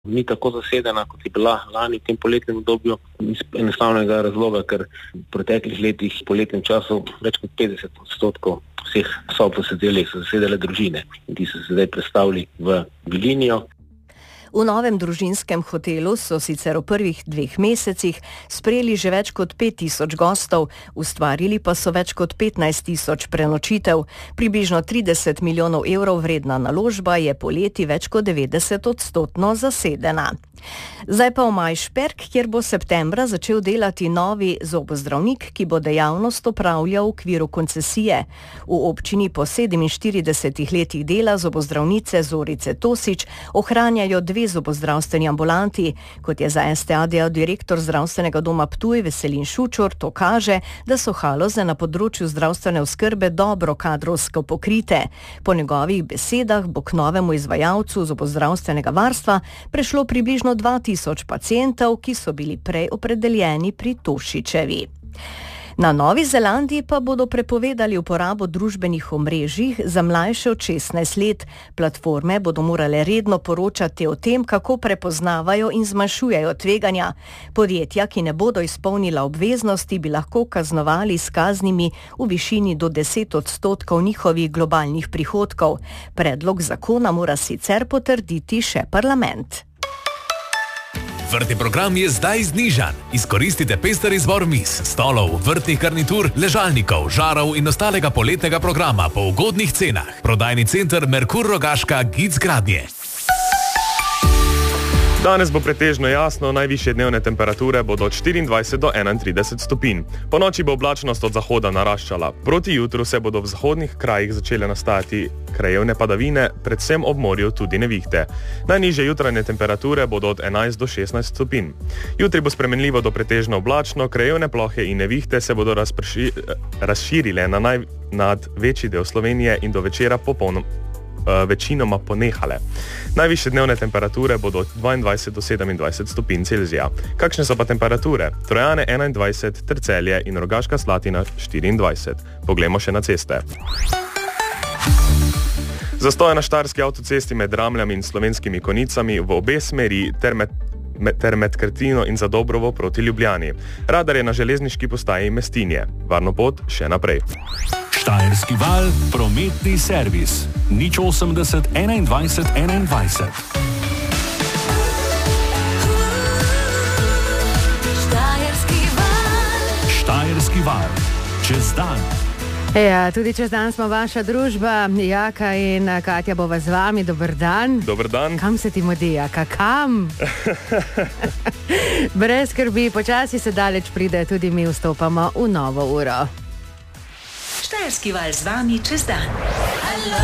ni tako zasedena, kot je bila lani v tem poletnem obdobju, iz enostavnega razloga, ker v preteklih letih v poletnem času več kot 50% vseh sob v hotelih so zasedale družine in ti so se zdaj prestavili v Vilinijo. V novem družinskem hotelu so sicer v prvih 2 mesecih sprejeli že več kot 5000 gostov, ustvarili pa so več kot 15 000 prenočitev. Približno 30 milijonov evrov vredna naložba je poleti več kot 90% zasedena. Zdaj pa v Majšperk, kjer bo septembra začel delati novi zobozdravnik, ki bo dejavnost opravljal v okviru koncesije. V občini po 47 letih dela zobozdravnice Zorice Tosič ohranjajo 2 zobozdravstveni ambulanti. Kot je za STA dejal direktor zdravstvenega doma Ptuj Veselin Šučur, to kaže, da so Haloze na področju zdravstvene oskrbe dobro kadrovsko pokrite. Po njegovih besedah bo k novemu izvajalcu zobozdravstvenega varstva prešlo približno 2000 pacientov, ki so bili prej opredeljeni pri Tošičevi. Na Novi Zelandiji pa bodo prepovedali uporabo družbenih omrežij za mlajše od 16 let. Platforme bodo morale redno poročati o tem, kako prepoznavajo in zmanjšujejo tveganja. Podjetja, ki ne bodo izpolnila obveznosti, bi lahko kaznovali s kaznimi v višini do 10% njihovih globalnih prihodkov. Predlog zakona mora sicer potrditi še parlament. Vrtni program je zdaj znižan. Izkoristite pester izbor miz, stolov, vrtnih garnitur, ležalnikov, žarov in ostalega poletnega programa po ugodnih cenah. Prodajni center Merkur Rogaška Gic Gradnje. Danes bo pretežno jasno, najvišje dnevne temperature bodo od 24 do 31 stopinj. Po noči bo oblačnost od zahoda naraščala. Proti jutru se bodo v zahodnih krajih začele nastajati krajevne padavine, predvsem ob morju tudi nevihte. Najnižje jutranje temperature bodo od 11 do 16 stopinj. Jutri bo spremenljivo do pretežno oblačno, krajevne plohe in nevihte se bodo razširile nad večji del Slovenije in do večera večinoma ponehale. Najvišje dnevne temperature bodo od 22 do 27 stopinj Celzija. Kakšne so pa temperature? Trojane 21, Celje in Rogaška Slatina 24. Poglejmo še na ceste. Zastoje na štajerski avtocesti med Ramljami in Slovenskimi Konicami v obe smeri ter med Krtino in Zadobrovo proti Ljubljani. Radar je na železniški postaji Mestinje. Varno pot še naprej. Štajerski val, prometni servis. 080 21 21. Štajerski val. Čez dan. Ja, tudi čez dan smo vaša družba. Jaka in Katja bova z vami. Dober dan. Dober dan. Kam se ti mudi, Jaka? Kam? Brez skrbi, počasi se daleč pride, tudi mi vstopamo v novo uro. Štajerski val z vami čez dan.